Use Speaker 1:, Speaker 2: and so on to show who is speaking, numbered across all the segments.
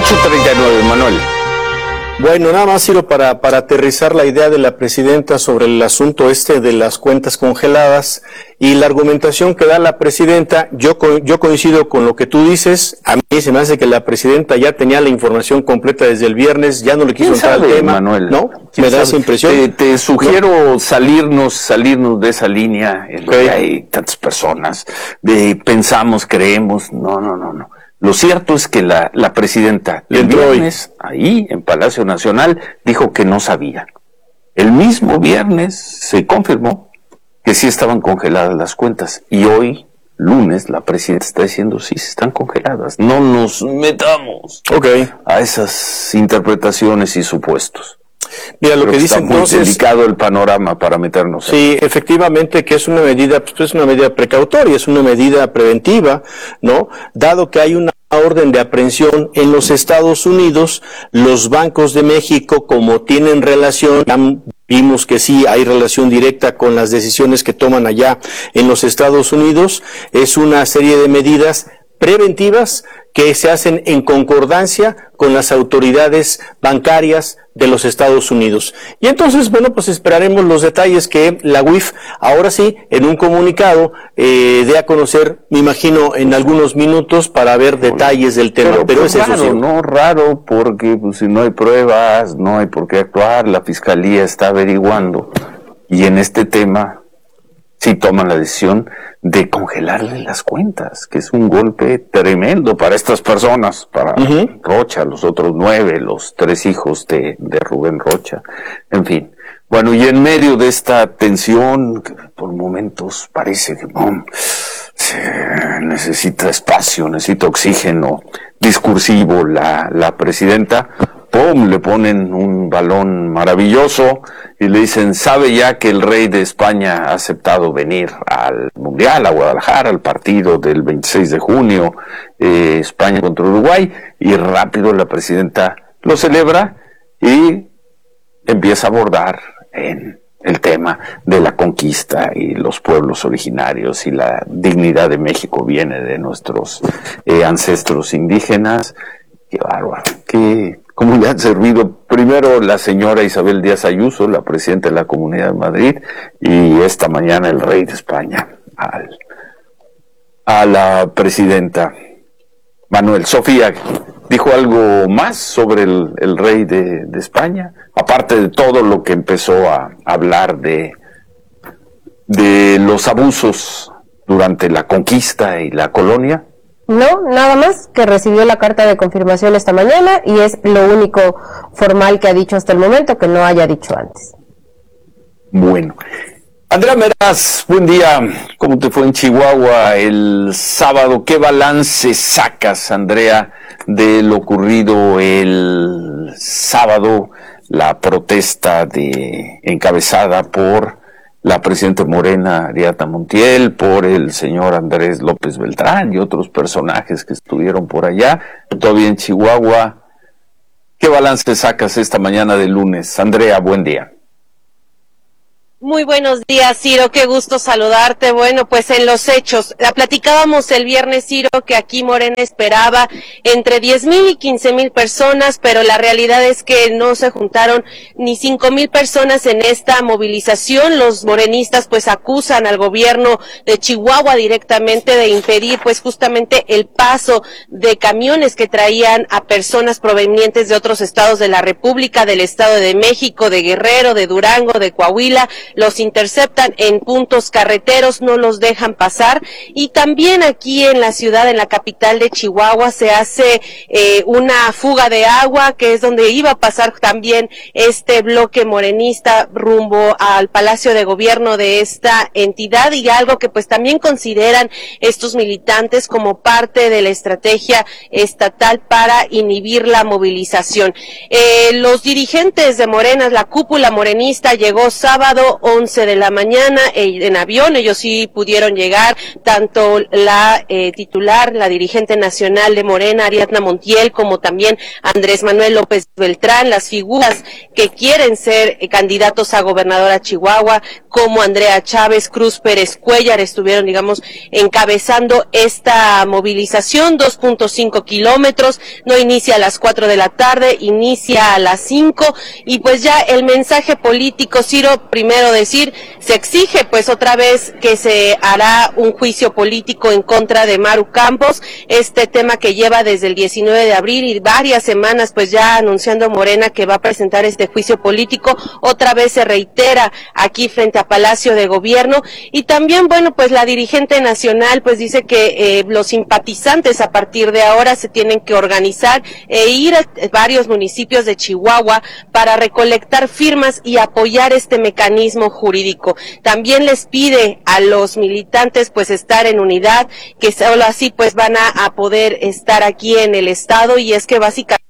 Speaker 1: 8:39, Manuel.
Speaker 2: Bueno, nada más, Ciro, para aterrizar la idea de la presidenta sobre el asunto de las cuentas congeladas y la argumentación que da la presidenta, yo coincido con lo que tú dices. A mí se me hace que la presidenta ya tenía la información completa desde el viernes, ya no le quiso entrar al tema,
Speaker 1: Manuel?
Speaker 2: ¿no? Me da esa impresión.
Speaker 1: Te sugiero salirnos de esa línea en la que hay tantas personas, pensamos, creemos, no. Lo cierto es que la presidenta el viernes, ahí en Palacio Nacional, dijo que no sabía. El mismo viernes se confirmó que sí estaban congeladas las cuentas. Y hoy, lunes, la presidenta está diciendo sí están congeladas. No nos metamos a esas interpretaciones y supuestos.
Speaker 2: Mira, lo que dice entonces,
Speaker 1: está muy delicado el panorama para meternos.
Speaker 2: Sí, efectivamente que es una medida, pues es una medida precautoria, es una medida preventiva, ¿no? Dado que hay una orden de aprehensión en los Estados Unidos, los bancos de México, como tienen relación, vimos que sí hay relación directa con las decisiones que toman allá en los Estados Unidos, es una serie de medidas preventivas que se hacen en concordancia con las autoridades bancarias de los Estados Unidos. Y entonces, bueno, pues esperaremos los detalles que la UIF, ahora sí, en un comunicado, dé a conocer, me imagino, en algunos minutos para ver detalles del tema.
Speaker 1: Pero es raro, eso, ¿no? Raro, porque pues, si no hay pruebas, no hay por qué actuar, la Fiscalía está averiguando. Y en este tema, sí toman la decisión de congelarle las cuentas, que es un golpe tremendo para estas personas, para Rocha, los otros 9, los 3 hijos de Rubén Rocha, en fin. Bueno, y en medio de esta tensión, que por momentos parece que necesita espacio, necesita oxígeno discursivo la presidenta, ¡pum!, le ponen un balón maravilloso y le dicen, ¿sabe ya que el rey de España ha aceptado venir al Mundial, a Guadalajara, al partido del 26 de junio, España contra Uruguay? Y rápido la presidenta lo celebra y empieza a abordar en el tema de la conquista y los pueblos originarios y la dignidad de México viene de nuestros ancestros indígenas. Qué bárbaro, cómo le han servido primero la señora Isabel Díaz Ayuso, la presidenta de la Comunidad de Madrid, y esta mañana el rey de España a la presidenta. Manuel, Sofía, ¿dijo algo más sobre el rey de España? Aparte de todo lo que empezó a hablar de los abusos durante la conquista y la colonia.
Speaker 3: No, nada más que recibió la carta de confirmación esta mañana y es lo único formal que ha dicho hasta el momento, que no haya dicho antes.
Speaker 1: Bueno. Andrea Meraz, buen día. ¿Cómo te fue en Chihuahua el sábado? ¿Qué balance sacas, Andrea, de lo ocurrido el sábado? La protesta encabezada por la presidenta Morena, Ariadna Montiel, por el señor Andrés López Beltrán y otros personajes que estuvieron por allá, todavía en Chihuahua. ¿Qué balance sacas esta mañana de lunes? Andrea, buen día.
Speaker 4: Muy buenos días, Ciro, qué gusto saludarte. Bueno, pues en los hechos, la platicábamos el viernes, Ciro, que aquí Morena esperaba entre 10,000 y 15,000 personas, pero la realidad es que no se juntaron ni 5,000 personas en esta movilización. Los morenistas pues acusan al gobierno de Chihuahua directamente de impedir pues justamente el paso de camiones que traían a personas provenientes de otros estados de la República, del Estado de México, de Guerrero, de Durango, de Coahuila. Los interceptan en puntos carreteros, no los dejan pasar, y también aquí en la ciudad, en la capital de Chihuahua, se hace una fuga de agua, que es donde iba a pasar también este bloque morenista rumbo al Palacio de Gobierno de esta entidad, y algo que pues también consideran estos militantes como parte de la estrategia estatal para inhibir la movilización. Los dirigentes de Morena, la cúpula morenista, llegó sábado 11 de la mañana en avión. Ellos sí pudieron llegar, tanto la titular, la dirigente nacional de Morena, Ariadna Montiel, como también Andrés Manuel López Beltrán, las figuras que quieren ser candidatos a gobernadora de Chihuahua, como Andrea Chávez, Cruz Pérez Cuéllar, estuvieron, digamos, encabezando esta movilización, 2.5 kilómetros, no inicia a las 4 de la tarde, inicia a las 5, y pues ya el mensaje político, Ciro, primero decir, se exige pues otra vez que se hará un juicio político en contra de Maru Campos, este tema que lleva desde el 19 de abril y varias semanas pues ya anunciando Morena que va a presentar este juicio político, otra vez se reitera aquí frente a Palacio de Gobierno, y también, bueno, pues la dirigente nacional pues dice que los simpatizantes a partir de ahora se tienen que organizar e ir a varios municipios de Chihuahua para recolectar firmas y apoyar este mecanismo jurídico. También les pide a los militantes pues estar en unidad, que solo así pues van a poder estar aquí en el estado, y es que básicamente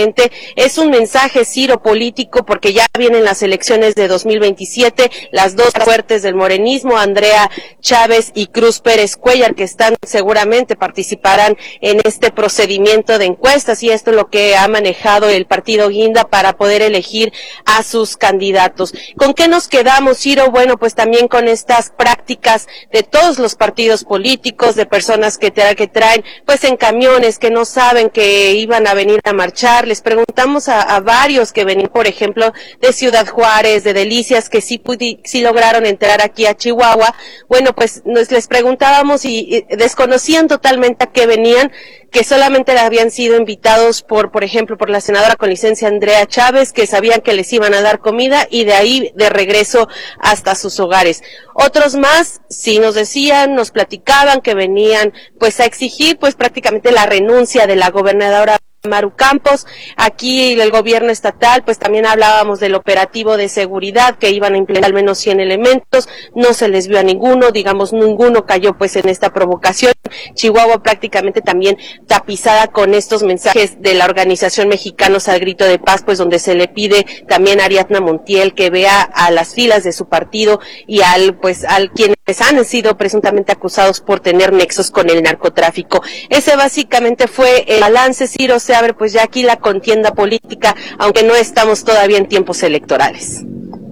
Speaker 4: es un mensaje, Ciro, político, porque ya vienen las elecciones de 2027, las dos fuertes del morenismo, Andrea Chávez y Cruz Pérez Cuéllar, que seguramente participarán en este procedimiento de encuestas, y esto es lo que ha manejado el partido Guinda para poder elegir a sus candidatos. ¿Con qué nos quedamos, Ciro? Bueno, pues también con estas prácticas de todos los partidos políticos, de personas que traen pues en camiones, que no saben que iban a venir a marchar. Les preguntamos a varios que venían, por ejemplo, de Ciudad Juárez, de Delicias, que sí lograron entrar aquí a Chihuahua. Bueno, pues les preguntábamos y desconocían totalmente a qué venían, que solamente habían sido invitados por ejemplo, por la senadora con licencia Andrea Chávez, que sabían que les iban a dar comida, y de ahí de regreso hasta sus hogares. Otros más, sí nos decían, nos platicaban que venían pues a exigir pues prácticamente la renuncia de la gobernadora Maru Campos. Aquí el gobierno estatal, pues también hablábamos del operativo de seguridad, que iban a implementar al menos 100 elementos, no se les vio a ninguno, digamos, ninguno cayó pues en esta provocación. Chihuahua prácticamente también tapizada con estos mensajes de la organización Mexicanos al Grito de Paz, pues donde se le pide también a Ariadna Montiel que vea a las filas de su partido y al quienes han sido presuntamente acusados por tener nexos con el narcotráfico. Ese básicamente fue el balance, Ciro. Se abre pues ya aquí la contienda política, aunque no estamos todavía en tiempos electorales.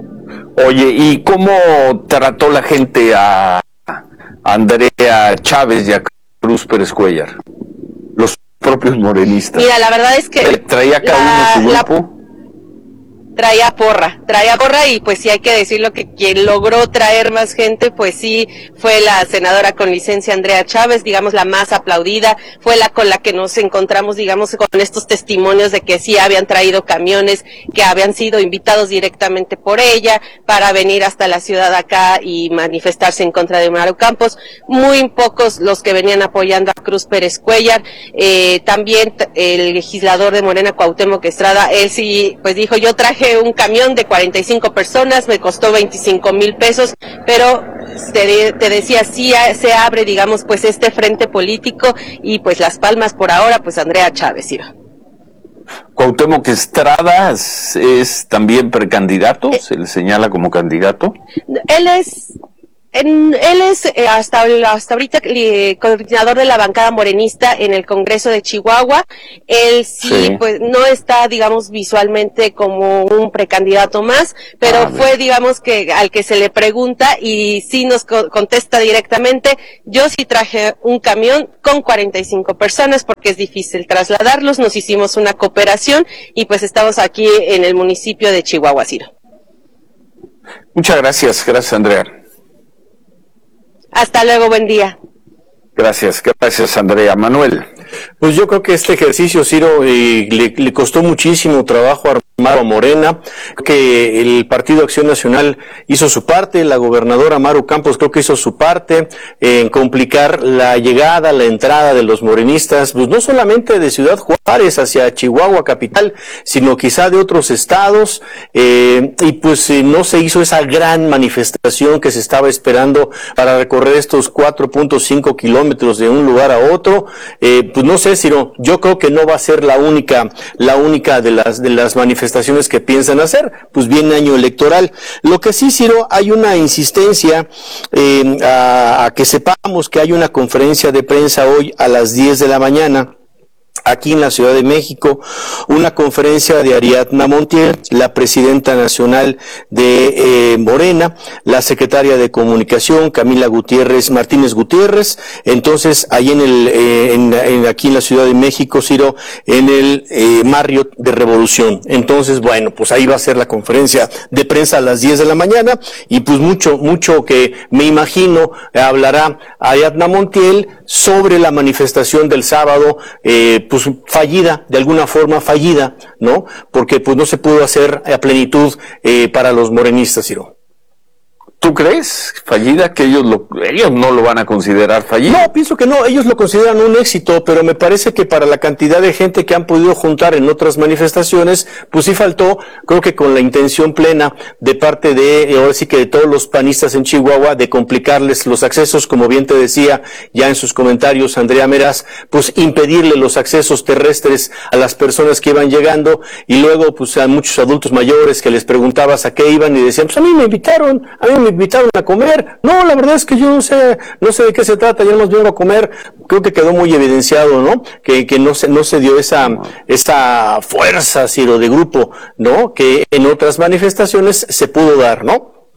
Speaker 1: Oye, ¿y cómo trató la gente a Andrea Chávez y a Cruz Pérez Cuéllar? Los propios morenistas.
Speaker 4: Mira, la verdad es que
Speaker 1: ¿traía cada uno su grupo?
Speaker 4: Traía porra, y pues sí hay que decirlo que quien logró traer más gente, pues sí fue la senadora con licencia Andrea Chávez, digamos la más aplaudida, fue la con la que nos encontramos, digamos, con estos testimonios de que sí habían traído camiones, que habían sido invitados directamente por ella para venir hasta la ciudad acá y manifestarse en contra de Maru Campos. Muy pocos los que venían apoyando a Cruz Pérez Cuéllar. También el legislador de Morena, Cuauhtémoc Estrada, él sí pues dijo, yo traje un camión de 45 personas, me costó 25,000 pesos, pero te decía, sí se abre, digamos, pues este frente político, y pues las palmas por ahora, pues Andrea Chávez iba.
Speaker 1: Cuauhtémoc Estrada es también precandidato, se le señala como candidato.
Speaker 4: Él es hasta ahorita coordinador de la bancada morenista en el Congreso de Chihuahua. Él sí, pues no está, digamos, visualmente como un precandidato más, pero fue, digamos, que al que se le pregunta y sí nos contesta directamente, yo sí traje un camión con 45 personas porque es difícil trasladarlos, nos hicimos una cooperación y pues estamos aquí en el municipio de Chihuahua, Ciro.
Speaker 1: Muchas gracias Andrea.
Speaker 4: Hasta luego, buen día.
Speaker 1: Gracias Andrea. Manuel.
Speaker 2: Pues yo creo que este ejercicio, Ciro, le costó muchísimo trabajo armar a Morena, que el Partido Acción Nacional hizo su parte, la gobernadora Maru Campos creo que hizo su parte en complicar la llegada, la entrada de los morenistas, pues no solamente de Ciudad Juárez hacia Chihuahua capital, sino quizá de otros estados, y pues no se hizo esa gran manifestación que se estaba esperando para recorrer estos 4.5 kilómetros de un lugar a otro. pues no sé, Ciro, yo creo que no va a ser la única de las manifestaciones que piensan hacer, pues viene año electoral. Lo que sí, Ciro, hay una insistencia a que sepamos que hay una conferencia de prensa hoy a las 10 de la mañana, aquí en la Ciudad de México, una conferencia de Ariadna Montiel, la presidenta nacional de Morena, la secretaria de Comunicación, Camila Martínez Gutiérrez. Entonces, ahí aquí en la Ciudad de México, Ciro, en el Marriott de Revolución. Entonces, bueno, pues ahí va a ser la conferencia de prensa a las 10 de la mañana, y pues mucho que me imagino hablará Ariadna Montiel sobre la manifestación del sábado, pues fallida, de alguna forma fallida, ¿no? Porque pues no se pudo hacer a plenitud para los morenistas, Ciro.
Speaker 1: ¿Tú crees fallida? Que ellos no lo van a considerar fallido.
Speaker 2: No, pienso que no, ellos lo consideran un éxito, pero me parece que para la cantidad de gente que han podido juntar en otras manifestaciones, pues sí faltó, creo que con la intención plena de parte ahora sí que de todos los panistas en Chihuahua, de complicarles los accesos, como bien te decía ya en sus comentarios Andrea Meraz, pues impedirle los accesos terrestres a las personas que iban llegando, y luego pues a muchos adultos mayores que les preguntabas a qué iban y decían, pues a mí me invitaron a comer. No, la verdad es que yo no sé de qué se trata, yo nomás vengo a comer. Creo que quedó muy evidenciado, ¿no? Que no se dio esa fuerza, Ciro, de grupo, ¿no? Que en otras manifestaciones se pudo dar, ¿no?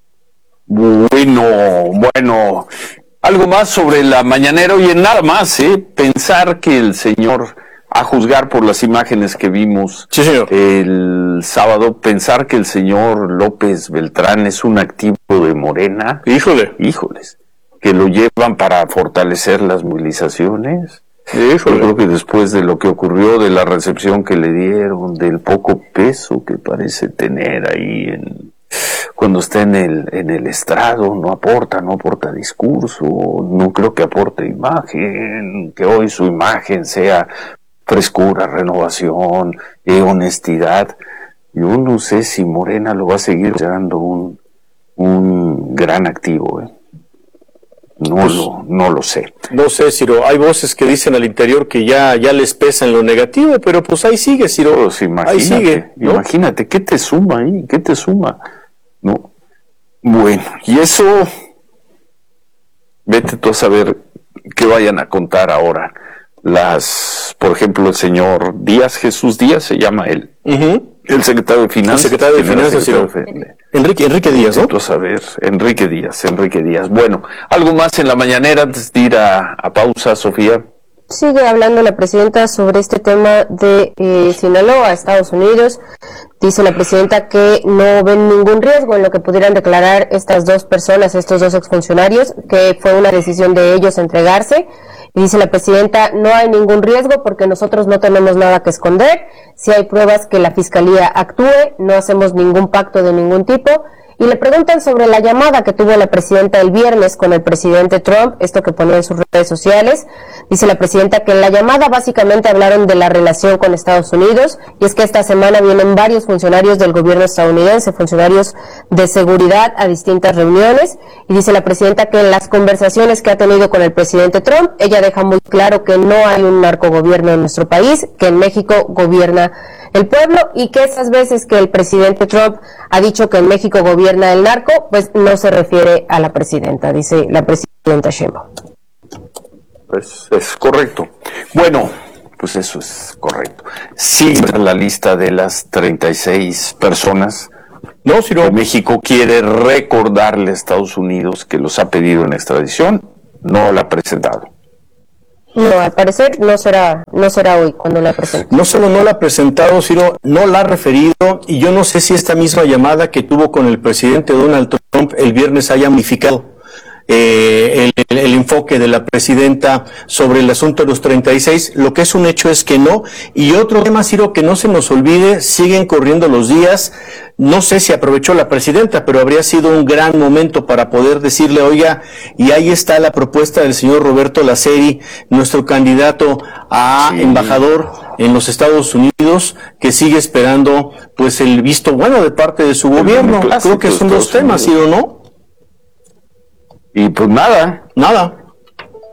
Speaker 1: Bueno, algo más sobre la mañanera, y en nada más, pensar que el señor, a juzgar por las imágenes que vimos,
Speaker 2: sí, señor,
Speaker 1: el sábado, pensar que el señor López Beltrán es un activo de Morena. Híjoles, que lo llevan para fortalecer las movilizaciones. Yo creo que después de lo que ocurrió, de la recepción que le dieron, del poco peso que parece tener ahí cuando está en el estrado, no aporta discurso, no creo que aporte imagen, que hoy su imagen sea frescura, renovación, honestidad. Yo no sé si Morena lo va a seguir dando un gran activo, No lo sé.
Speaker 2: No sé, Ciro, hay voces que dicen al interior que ya les pesa en lo negativo, pero pues ahí sigue, Ciro.
Speaker 1: Pues imagínate, ahí sigue, ¿no? Imagínate, ¿qué te suma ahí? ¿Qué te suma? No. Bueno, y eso, vete tú a saber qué vayan a contar ahora. Por ejemplo, el señor Jesús Díaz se llama él. El secretario de Finanzas.
Speaker 2: El secretario de Finanzas, sí. Enrique Díaz, ¿no?
Speaker 1: A ver, Enrique Díaz. Bueno, algo más en la mañanera antes de ir a pausa, Sofía.
Speaker 3: Sigue hablando la presidenta sobre este tema de Sinaloa, Estados Unidos. Dice la presidenta que no ven ningún riesgo en lo que pudieran declarar estas dos personas, estos dos exfuncionarios, que fue una decisión de ellos entregarse. Y dice la presidenta, no hay ningún riesgo porque nosotros no tenemos nada que esconder. Si hay pruebas que la fiscalía actúe, no hacemos ningún pacto de ningún tipo. Y le preguntan sobre la llamada que tuvo la presidenta el viernes con el presidente Trump, esto que ponía en sus redes sociales. Dice la presidenta que en la llamada básicamente hablaron de la relación con Estados Unidos, y es que esta semana vienen varios funcionarios del gobierno estadounidense, funcionarios de seguridad, a distintas reuniones, y dice la presidenta que en las conversaciones que ha tenido con el presidente Trump, ella deja muy claro que no hay un narcogobierno en nuestro país, que en México gobierna el pueblo, y que esas veces que el presidente Trump ha dicho que en México gobierna el narco, pues no se refiere a la presidenta, dice la presidenta Sheinbaum.
Speaker 1: Pues es correcto. Bueno, pues eso es correcto. Sí, la lista de las 36 personas.
Speaker 2: No, si no.
Speaker 1: México quiere recordarle a Estados Unidos que los ha pedido en extradición, no la ha presentado.
Speaker 3: No, al parecer no será hoy cuando la presente.
Speaker 2: No solo no la ha presentado, sino no la ha referido, y yo no sé si esta misma llamada que tuvo con el presidente Donald Trump el viernes haya modificado el enfoque de la presidenta sobre el asunto de los 36. Lo que es un hecho es que no. Y otro tema, Ciro, que no se nos olvide, siguen corriendo los días. No sé si aprovechó la presidenta, pero habría sido un gran momento para poder decirle, oiga, y ahí está la propuesta del señor Roberto Laceri, nuestro candidato a embajador en los Estados Unidos, que sigue esperando pues el visto bueno de parte de su gobierno. Creo que son dos temas, ¿sí o no?
Speaker 1: Y pues nada.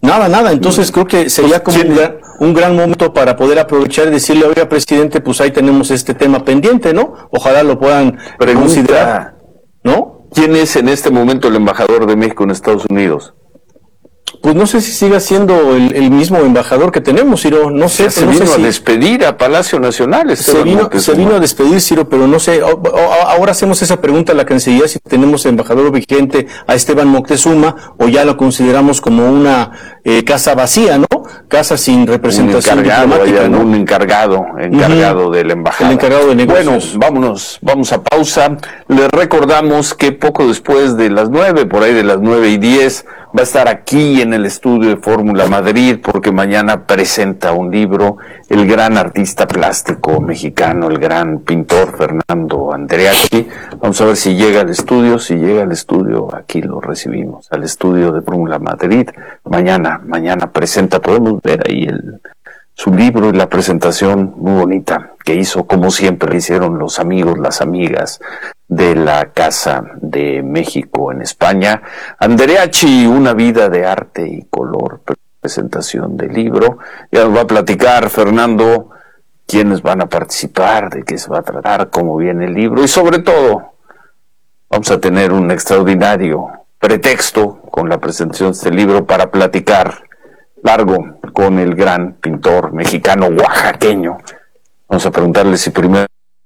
Speaker 2: Nada. Entonces creo que sería como un gran momento para poder aprovechar y decirle, oiga, presidente, pues ahí tenemos este tema pendiente, ¿no? Ojalá lo puedan considerar, ¿no?
Speaker 1: ¿Quién es en este momento el embajador de México en Estados Unidos?
Speaker 2: Pues no sé si siga siendo el mismo embajador que tenemos, Ciro, no sé.
Speaker 1: Se vino a despedir a Palacio Nacional.
Speaker 2: Se vino a despedir, Ciro, pero no sé. Ahora hacemos esa pregunta a la Cancillería, si tenemos embajador vigente a Esteban Moctezuma, o ya lo consideramos como una casa vacía, ¿no? Casa sin representación diplomática, ¿no?
Speaker 1: Un encargado de la embajada.
Speaker 2: El encargado de negocios.
Speaker 1: Bueno, vamos a pausa. Les recordamos que poco después de las 9, por ahí de las 9:10, va a estar aquí en el estudio de Fórmula Madrid, porque mañana presenta un libro el gran artista plástico mexicano, el gran pintor Fernando Andreachi. Vamos a ver si llega al estudio. Si llega al estudio, aquí lo recibimos, al estudio de Fórmula Madrid. Mañana presenta, podemos ver ahí su libro y la presentación muy bonita que hizo, como siempre hicieron los amigos, las amigas de la Casa de México en España. Andreachi, una vida de arte y color, presentación del libro. Ya nos va a platicar Fernando quiénes van a participar, de qué se va a tratar, cómo viene el libro, y sobre todo vamos a tener un extraordinario pretexto con la presentación de este libro para platicar largo con el gran pintor mexicano oaxaqueño. Vamos a preguntarle si primero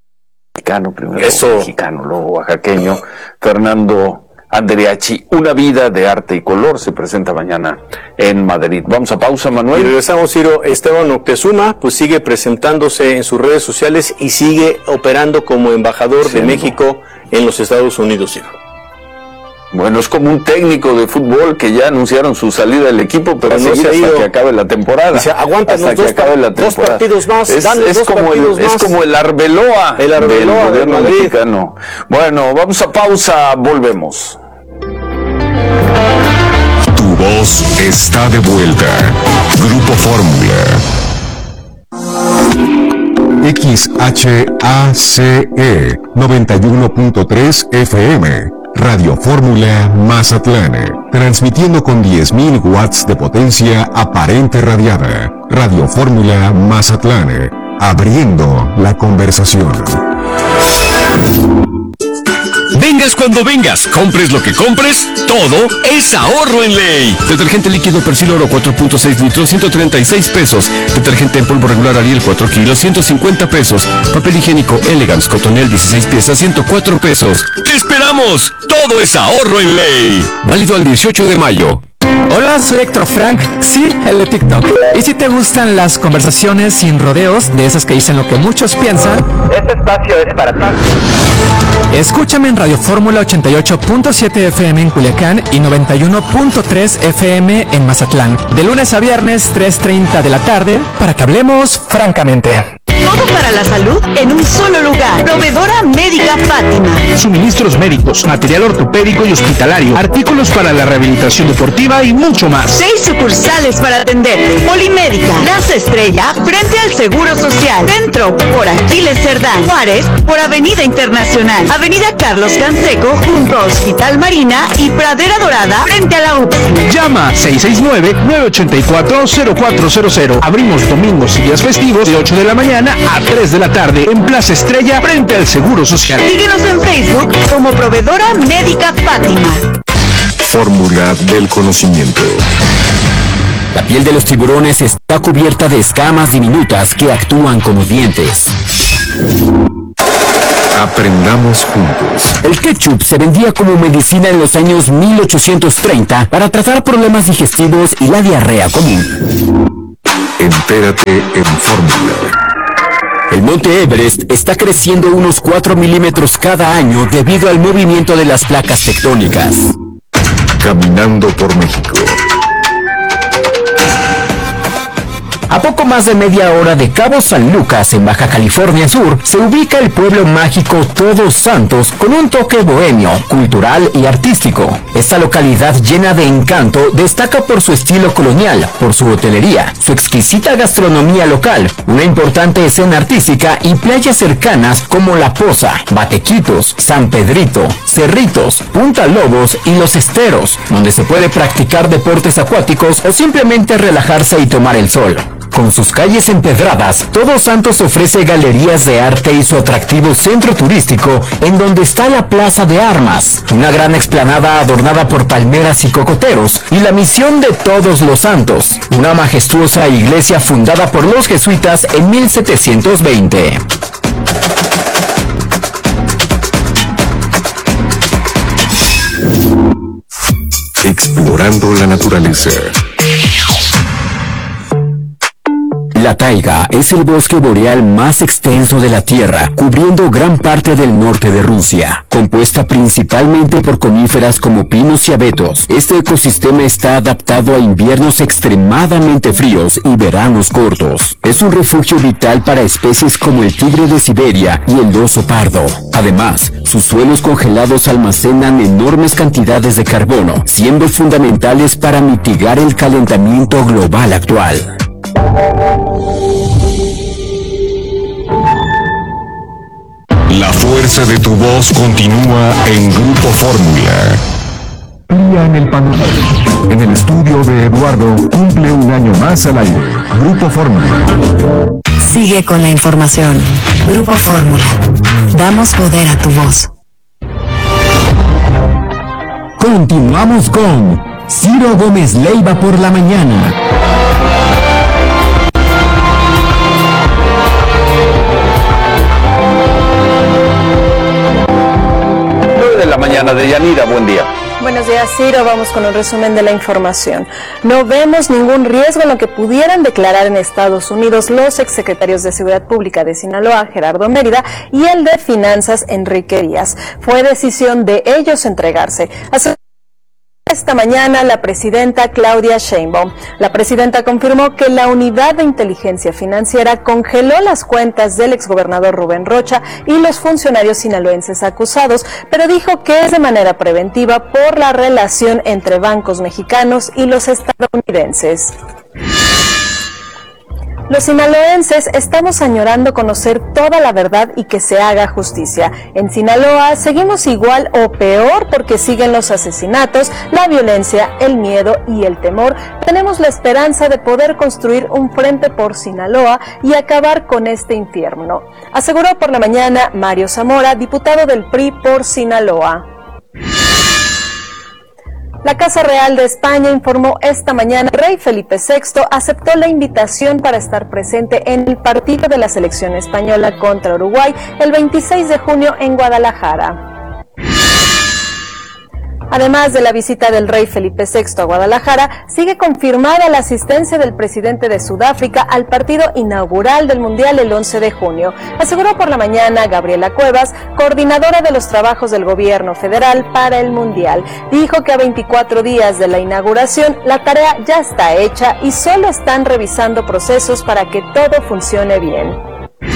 Speaker 1: mexicano, luego oaxaqueño, Fernando Andreachi, una vida de arte y color, se presenta mañana en Madrid. Vamos a pausa, Manuel.
Speaker 2: Y regresamos, Ciro. Esteban Moctezuma pues sigue presentándose en sus redes sociales y sigue operando como embajador de México en los Estados Unidos, Ciro.
Speaker 1: Bueno, es como un técnico de fútbol que ya anunciaron su salida del equipo, pero no se ha ido hasta que acabe la temporada.
Speaker 2: Dice, aguántanos dos partidos más,
Speaker 1: es como el Arbeloa del gobierno mexicano. Bueno, vamos a pausa, volvemos.
Speaker 5: Tu voz está de vuelta. Grupo Fórmula. XHACE 91.3 FM. Radio Fórmula Mazatlán, transmitiendo con 10.000 watts de potencia aparente radiada. Radio Fórmula Mazatlán, abriendo la conversación.
Speaker 6: Vengas cuando vengas, compres lo que compres, todo es ahorro en Ley. Detergente líquido Persil Oro 4.6 litros, 136 pesos. Detergente en polvo regular Ariel 4 kilos, 150 pesos. Papel higiénico Elegance Cotonel 16 piezas, 104 pesos. ¡Te esperamos! Todo es ahorro en Ley. Válido al 18 de mayo.
Speaker 7: Hola, soy Héctor Frank, sí, el de TikTok. Y si te gustan las conversaciones sin rodeos, de esas que dicen lo que muchos piensan,
Speaker 8: este espacio es para ti.
Speaker 7: Escúchame en Radio Fórmula 88.7 FM en Culiacán y 91.3 FM en Mazatlán. De lunes a viernes, 3:30 de la tarde, para que hablemos francamente.
Speaker 9: Todo para la salud en un solo lugar. Proveedora Médica Fátima.
Speaker 10: Suministros médicos, material ortopédico y hospitalario, artículos para la rehabilitación deportiva y mucho más.
Speaker 9: 6 sucursales para atenderte. Polimédica, Plaza Estrella, frente al Seguro Social. Centro, por Aquiles Cerdán. Juárez, por Avenida Internacional. Avenida Carlos Canseco, junto a Hospital Marina y Pradera Dorada, frente a la UPS.
Speaker 10: Llama 669-984-0400. Abrimos domingos y días festivos de 8 de la mañana a 3 de la tarde en Plaza Estrella, frente al Seguro Social.
Speaker 9: Síguenos en Facebook como Proveedora Médica Fátima.
Speaker 5: Fórmula del conocimiento.
Speaker 11: La piel de los tiburones está cubierta de escamas diminutas que actúan como dientes.
Speaker 5: Aprendamos juntos.
Speaker 11: El ketchup se vendía como medicina en los años 1830 para tratar problemas digestivos y la diarrea común.
Speaker 5: Entérate en Fórmula.
Speaker 11: El monte Everest está creciendo unos 4 milímetros cada año debido al movimiento de las placas tectónicas.
Speaker 5: Caminando por México.
Speaker 11: A poco más de media hora de Cabo San Lucas, en Baja California Sur, se ubica el pueblo mágico Todos Santos con un toque bohemio, cultural y artístico. Esta localidad llena de encanto destaca por su estilo colonial, por su hotelería, su exquisita gastronomía local, una importante escena artística y playas cercanas como La Poza, Batequitos, San Pedrito, Cerritos, Punta Lobos y Los Esteros, donde se puede practicar deportes acuáticos o simplemente relajarse y tomar el sol. Con sus calles empedradas, Todos Santos ofrece galerías de arte y su atractivo centro turístico, en donde está la Plaza de Armas, una gran explanada adornada por palmeras y cocoteros, y la Misión de Todos los Santos, una majestuosa iglesia fundada por los jesuitas en 1720.
Speaker 5: Explorando la naturaleza.
Speaker 11: La taiga es el bosque boreal más extenso de la Tierra, cubriendo gran parte del norte de Rusia. Compuesta principalmente por coníferas como pinos y abetos, este ecosistema está adaptado a inviernos extremadamente fríos y veranos cortos. Es un refugio vital para especies como el tigre de Siberia y el oso pardo. Además, sus suelos congelados almacenan enormes cantidades de carbono, siendo fundamentales para mitigar el calentamiento global actual.
Speaker 5: La fuerza de tu voz continúa en Grupo Fórmula.
Speaker 10: En el panorama. En el estudio de Eduardo cumple un año más al aire. Grupo Fórmula.
Speaker 12: Sigue con la información. Grupo Fórmula. Damos poder a tu voz.
Speaker 11: Continuamos con Ciro Gómez Leiva por la mañana.
Speaker 1: 9 de la mañana de Yanira, buen día.
Speaker 13: Buenos días, Ciro. Vamos con un resumen de la información. No vemos ningún riesgo en lo que pudieran declarar en Estados Unidos los exsecretarios de Seguridad Pública de Sinaloa, Gerardo Mérida, y el de Finanzas, Enrique Díaz. Fue decisión de ellos entregarse. Esta mañana la presidenta Claudia Sheinbaum. La presidenta confirmó que la Unidad de Inteligencia Financiera congeló las cuentas del exgobernador Rubén Rocha y los funcionarios sinaloenses acusados, pero dijo que es de manera preventiva por la relación entre bancos mexicanos y los estadounidenses. Los sinaloenses estamos añorando conocer toda la verdad y que se haga justicia. En Sinaloa seguimos igual o peor porque siguen los asesinatos, la violencia, el miedo y el temor. Tenemos la esperanza de poder construir un frente por Sinaloa y acabar con este infierno, aseguró por la mañana Mario Zamora, diputado del PRI por Sinaloa. La Casa Real de España informó esta mañana que el rey Felipe VI aceptó la invitación para estar presente en el partido de la selección española contra Uruguay el 26 de junio en Guadalajara. Además de la visita del rey Felipe VI a Guadalajara, sigue confirmada la asistencia del presidente de Sudáfrica al partido inaugural del Mundial el 11 de junio, aseguró por la mañana Gabriela Cuevas, coordinadora de los trabajos del gobierno federal para el Mundial. Dijo que a 24 días de la inauguración, la tarea ya está hecha y solo están revisando procesos para que todo funcione bien.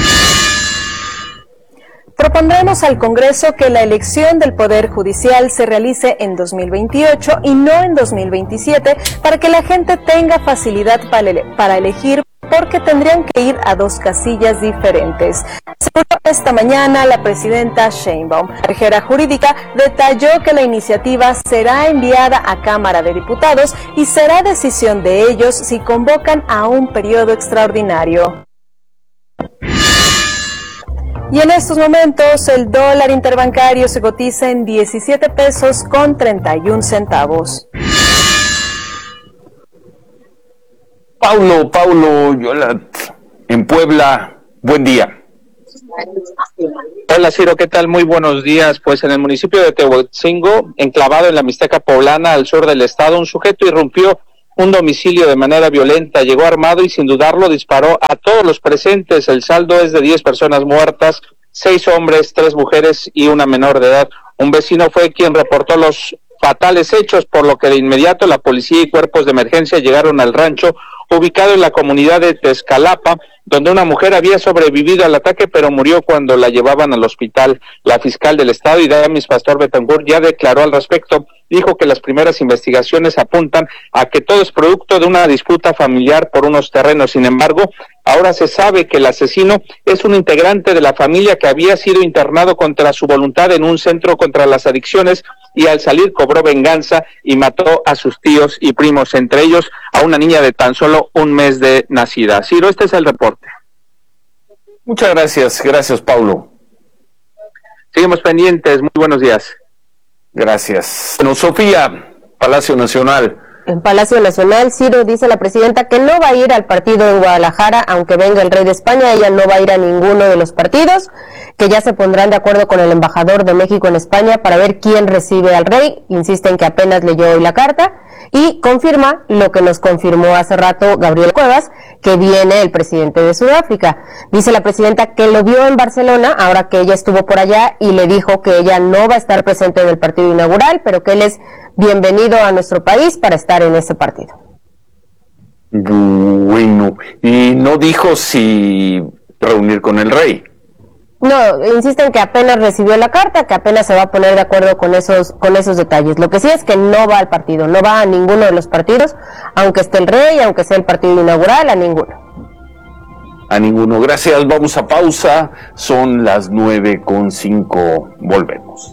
Speaker 13: Propondremos al Congreso que la elección del Poder Judicial se realice en 2028 y no en 2027 para que la gente tenga facilidad para elegir, porque tendrían que ir a 2 casillas diferentes. Aseguró esta mañana la presidenta Sheinbaum. La consejera jurídica detalló que la iniciativa será enviada a Cámara de Diputados y será decisión de ellos si convocan a un periodo extraordinario. Y en estos momentos el dólar interbancario se cotiza en 17 pesos con 31 centavos.
Speaker 1: Paulo Yolat, en Puebla, buen día.
Speaker 14: Hola Ciro, ¿qué tal? Muy buenos días. Pues en el municipio de Tehuetzingo, enclavado en la Mixteca poblana al sur del estado, un sujeto irrumpió un domicilio de manera violenta, llegó armado y sin dudarlo disparó a todos los presentes. El saldo es de 10 personas muertas, 6 hombres, 3 mujeres y una menor de edad. Un vecino fue quien reportó los fatales hechos, por lo que de inmediato la policía y cuerpos de emergencia llegaron al rancho, ubicado en la comunidad de Tezcalapa, donde una mujer había sobrevivido al ataque, pero murió cuando la llevaban al hospital. La fiscal del estado, Idamis Pastor Betancourt, ya declaró al respecto. Dijo que las primeras investigaciones apuntan a que todo es producto de una disputa familiar por unos terrenos. Sin embargo, ahora se sabe que el asesino es un integrante de la familia que había sido internado contra su voluntad en un centro contra las adicciones, y al salir cobró venganza y mató a sus tíos y primos, entre ellos a una niña de tan solo un mes de nacida. Ciro, este es el reporte.
Speaker 1: Muchas gracias Paulo.
Speaker 14: Seguimos pendientes, muy buenos días.
Speaker 1: Gracias. Bueno, Sofía, Palacio Nacional.
Speaker 3: En Palacio Nacional, Ciro, dice la presidenta que no va a ir al partido en Guadalajara, aunque venga el rey de España. Ella no va a ir a ninguno de los partidos, que ya se pondrán de acuerdo con el embajador de México en España para ver quién recibe al rey. Insisten que apenas leyó hoy la carta y confirma lo que nos confirmó hace rato Gabriel Cuevas, que viene el presidente de Sudáfrica. Dice la presidenta que lo vio en Barcelona, ahora que ella estuvo por allá, y le dijo que ella no va a estar presente en el partido inaugural, pero que él es bienvenido a nuestro país para estar en ese partido.
Speaker 1: Bueno, y no dijo si reunir con el rey.
Speaker 3: No, insisten que apenas recibió la carta, que apenas se va a poner de acuerdo con esos detalles. Lo que sí es que no va al partido, no va a ninguno de los partidos, aunque esté el rey, aunque sea el partido inaugural, a ninguno.
Speaker 1: A ninguno. Gracias, vamos a pausa. Son las 9:05. Volvemos.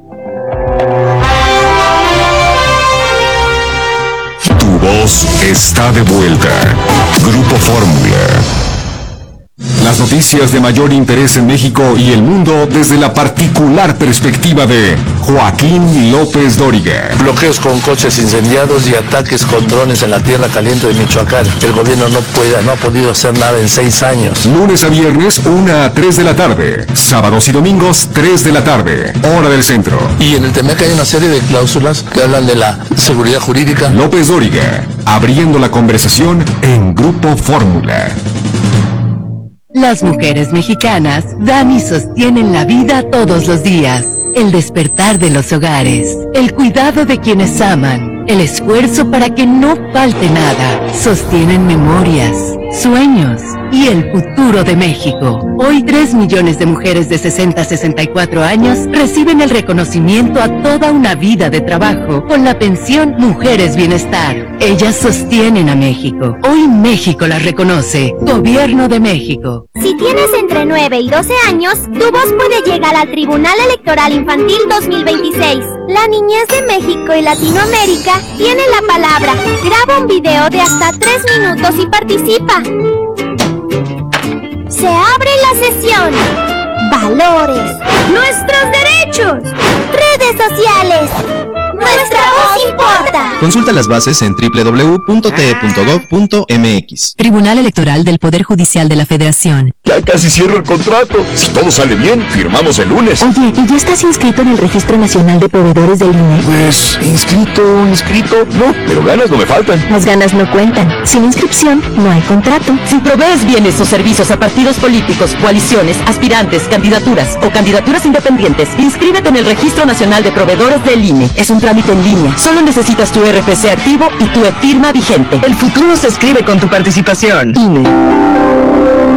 Speaker 5: Tu voz está de vuelta. Grupo Fórmula. Las noticias de mayor interés en México y el mundo desde la particular perspectiva de Joaquín López Dóriga.
Speaker 15: Bloqueos con coches incendiados y ataques con drones en la tierra caliente de Michoacán. El gobierno no ha podido hacer nada en 6 años.
Speaker 5: Lunes a viernes, 1 a 3 de la tarde. Sábados y domingos, 3 de la tarde. Hora del centro.
Speaker 15: Y en el TEMEC hay una serie de cláusulas que hablan de la seguridad jurídica.
Speaker 5: López Dóriga, abriendo la conversación en Grupo Fórmula.
Speaker 16: Las mujeres mexicanas dan y sostienen la vida todos los días. El despertar de los hogares, el cuidado de quienes aman, el esfuerzo para que no falte nada. Sostienen memorias, sueños y el futuro de México. Hoy 3 millones de mujeres de 60 a 64 años reciben el reconocimiento a toda una vida de trabajo con la pensión Mujeres Bienestar. Ellas sostienen a México. Hoy México las reconoce. Gobierno de México.
Speaker 17: Si tienes entre 9 y 12 años, tu voz puede llegar al Tribunal Electoral Infantil 2026. La niñez de México y Latinoamérica tiene la palabra. Graba un video de hasta 3 minutos y participa. Se abre la sesión. Valores. Nuestros derechos. Redes sociales. Nuestra voz importa.
Speaker 18: Consulta las bases en www.te.gov.mx.
Speaker 12: Tribunal Electoral del Poder Judicial de la Federación.
Speaker 5: Ya casi cierro el contrato. Si todo sale bien, firmamos el lunes.
Speaker 12: Oye, ¿y ya estás inscrito en el Registro Nacional de Proveedores del INE?
Speaker 5: Pues, inscrito, no, pero ganas no me faltan.
Speaker 12: Las ganas no cuentan. Sin inscripción, no hay contrato.
Speaker 16: Si provees bienes o servicios a partidos políticos, coaliciones, aspirantes, candidaturas o candidaturas independientes, inscríbete en el Registro Nacional de Proveedores del INE. Es un trámite en línea. Solo necesitas tu RFC activo y tu e-firma vigente. El futuro se escribe con tu participación. INE.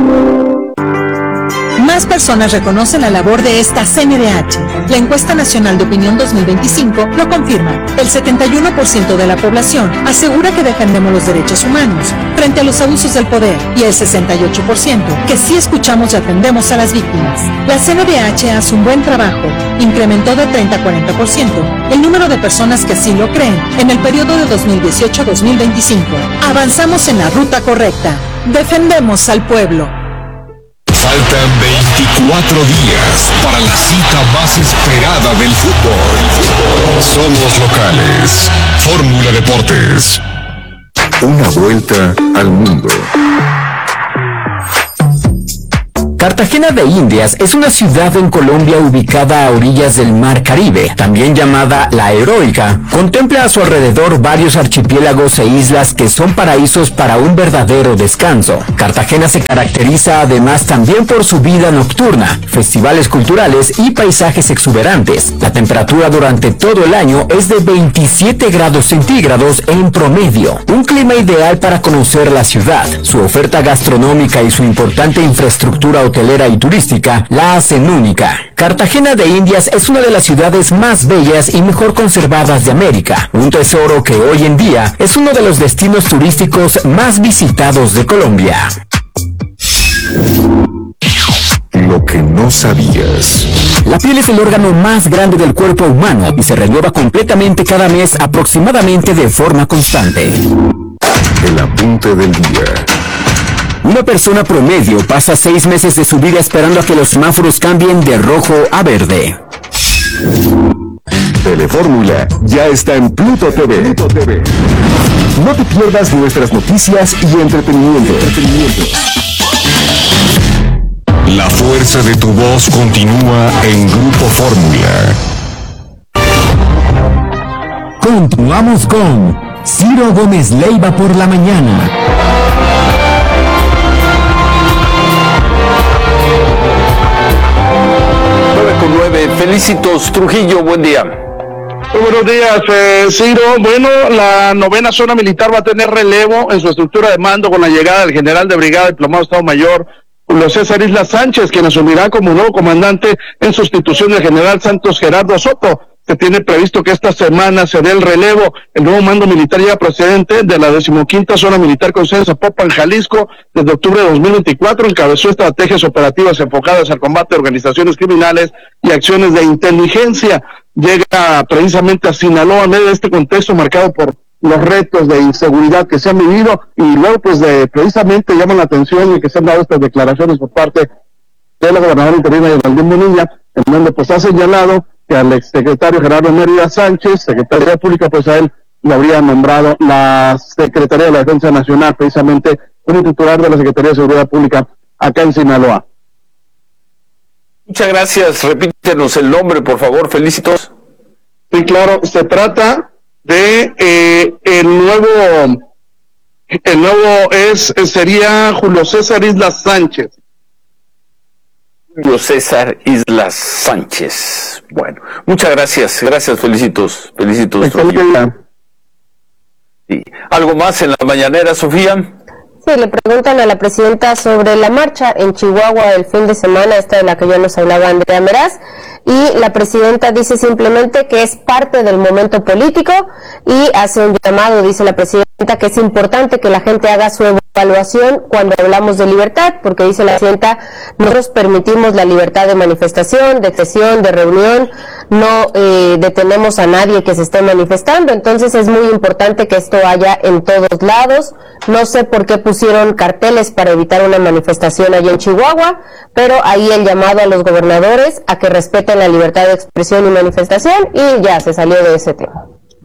Speaker 19: Más personas reconocen la labor de esta CNDH. La encuesta nacional de opinión 2025 lo confirma. El 71% de la población asegura que defendemos los derechos humanos frente a los abusos del poder y el 68% que sí escuchamos y atendemos a las víctimas. La CNDH hace un buen trabajo. Incrementó de 30 a 40% el número de personas que así lo creen en el periodo de 2018 a 2025. Avanzamos en la ruta correcta. Defendemos al pueblo.
Speaker 5: Faltan 24 días para la cita más esperada del fútbol. Somos locales. Fórmula Deportes. Una vuelta al mundo.
Speaker 11: Cartagena de Indias es una ciudad en Colombia ubicada a orillas del Mar Caribe, también llamada La Heroica. Contempla a su alrededor varios archipiélagos e islas que son paraísos para un verdadero descanso. Cartagena se caracteriza además también por su vida nocturna, festivales culturales y paisajes exuberantes. La temperatura durante todo el año es de 27 grados centígrados en promedio. Un clima ideal para conocer la ciudad. Su oferta gastronómica y su importante infraestructura hotelera y turística la hacen única. Cartagena de Indias es una de las ciudades más bellas y mejor conservadas de América, un tesoro que hoy en día es uno de los destinos turísticos más visitados de Colombia.
Speaker 5: Lo que no sabías.
Speaker 11: La piel es el órgano más grande del cuerpo humano y se renueva completamente cada mes aproximadamente de forma constante.
Speaker 5: El apunte del día.
Speaker 11: Una persona promedio pasa 6 meses de su vida esperando a que los semáforos cambien de rojo a verde.
Speaker 5: Telefórmula ya está en Pluto TV. No te pierdas nuestras noticias y entretenimiento. La fuerza de tu voz continúa en Grupo Fórmula.
Speaker 11: Continuamos con Ciro Gómez Leiva por la mañana.
Speaker 1: 9:09. Felicitos, Trujillo, buen día.
Speaker 18: Muy buenos días, Ciro. Bueno, la 9ª zona militar va a tener relevo en su estructura de mando con la llegada del general de brigada, diplomado Estado Mayor Julio César Islas Sánchez, quien asumirá como nuevo comandante en sustitución del general Santos Gerardo Soto. Se tiene previsto que esta semana se dé el relevo. El nuevo mando militar ya procedente de la 15ª Zona Militar con sede en Zapopan, Jalisco, desde octubre de 2024, encabezó estrategias operativas enfocadas al combate de organizaciones criminales y acciones de inteligencia. Llega precisamente a Sinaloa en medio de este contexto marcado por los retos de inseguridad que se han vivido, y luego pues precisamente llaman la atención de que se han dado estas declaraciones por parte de la gobernadora interina Geraldine Bonilla, en donde pues ha señalado que al exsecretario Gerardo Mérida Sánchez, secretario de Pública, pues a él lo habría nombrado la Secretaría de la Defensa Nacional, precisamente como titular de la Secretaría de Seguridad Pública acá en Sinaloa.
Speaker 1: Muchas gracias, repítenos el nombre, por favor, felicitos.
Speaker 18: Sí, claro, se trata de el nuevo sería Julio César Islas Sánchez.
Speaker 1: Julio César Islas Sánchez. Bueno, muchas gracias, felicitos. Sí. ¿Algo más en la mañanera, Sofía?
Speaker 3: Sí, le preguntan a la presidenta sobre la marcha en Chihuahua el fin de semana, esta de la que ya nos hablaba Andrea Meraz, y la presidenta dice simplemente que es parte del momento político y hace un llamado, dice la presidenta, que es importante que la gente haga su evaluación cuando hablamos de libertad, porque dice la presidenta, nosotros permitimos la libertad de manifestación, de expresión, de reunión, no detenemos a nadie que se esté manifestando, entonces es muy importante que esto haya en todos lados. No sé por qué pusieron carteles para evitar una manifestación allí en Chihuahua, pero ahí el llamado a los gobernadores a que respeten la libertad de expresión y manifestación, y ya se salió de ese tema.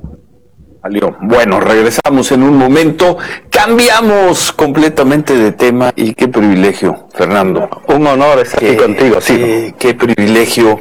Speaker 1: Bueno, regresamos en un momento, cambiamos completamente de tema, y qué privilegio, Fernando.
Speaker 2: Un honor estar aquí contigo, sí.
Speaker 1: Qué privilegio